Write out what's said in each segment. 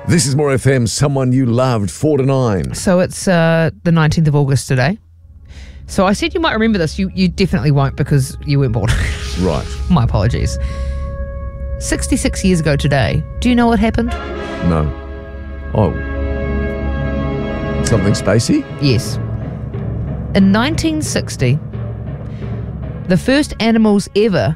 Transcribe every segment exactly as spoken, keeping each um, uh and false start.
This is More F M, Someone You Loved, four to nine. So it's uh, the nineteenth of August today. So I said you might remember this. You you definitely won't because you weren't born. Right. My apologies. sixty-six years ago today, do you know what happened? No. Oh. Something spacey? Yes. In nineteen sixty, the first animals ever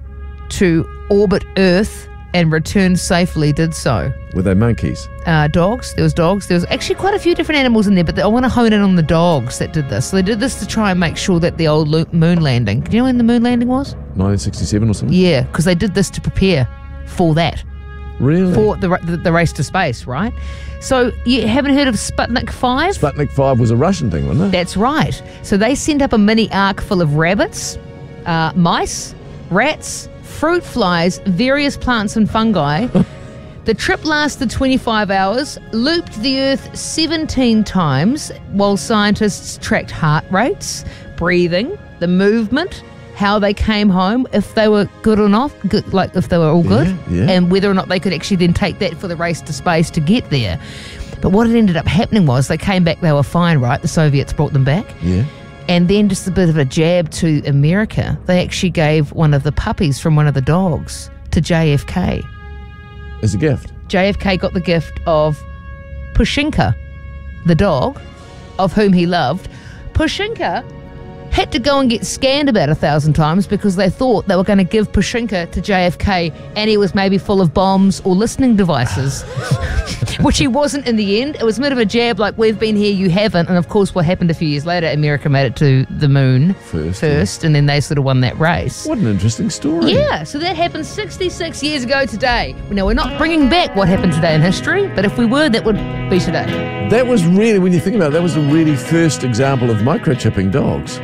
to orbit Earth and return safely did so. Were they monkeys? Uh, dogs. There was dogs. There was actually quite a few different animals in there, but I want to hone in on the dogs that did this. So they did this to try and make sure that the old lo- moon landing. Do you know when the moon landing was? nineteen sixty-seven or something? Yeah, because they did this to prepare for that. Really? For the, the the race to space, right? So you haven't heard of Sputnik five? Sputnik five was a Russian thing, wasn't it? That's right. So they sent up a mini ark full of rabbits, uh, mice, rats, fruit flies, various plants and fungi. The trip lasted twenty-five hours, looped the Earth seventeen times, while scientists tracked heart rates, breathing, the movement, how they came home, if they were good or not, good, like if they were all good, Yeah, yeah. and whether or not they could actually then take that for the race to space to get there. But what had ended up happening was they came back, they were fine, right? The Soviets brought them back. Yeah. And then just a bit of a jab to America. They actually gave one of the puppies from one of the dogs to J F K. As a gift. J F K got the gift of Pushinka, the dog, of whom he loved. Pushinka had to go and get scanned about a thousand times because they thought they were going to give Pushinka to J F K and he was maybe full of bombs or listening devices, which he wasn't in the end. It was a bit of a jab like, we've been here, you haven't. And of course, what happened a few years later, America made it to the moon First, first and then they sort of won that race. What an interesting story. Yeah, so that happened sixty-six years ago today. Now, we're not bringing back what happened today in history, but if we were, that would be today. That was really, when you think about it, that was the really first example of microchipping dogs.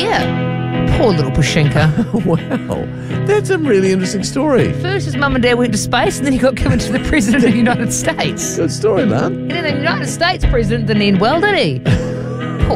Yeah, poor little Pushinka. Wow. That's a really interesting story. First, his mum and dad went to space, and then he got given to the President of the United States. Good story, man. And then the United States President didn't end well, did he?